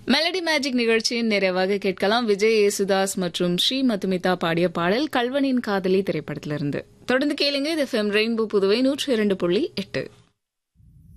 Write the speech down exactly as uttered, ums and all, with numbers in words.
Melody magic நிகழ்ச்சியின் நிறைவாக கேட்கலாம் விஜய் யேசுதாஸ் மற்றும் ஸ்ரீ மதுமிதா பாடிய பாடல் கல்வனின் காதலி திரைப்படத்திலிருந்து. தொடர்ந்து கேளுங்க. இது எஃப்எம் ரெயின்போ புதுவை நூற்றி இரண்டு புள்ளி எட்டு.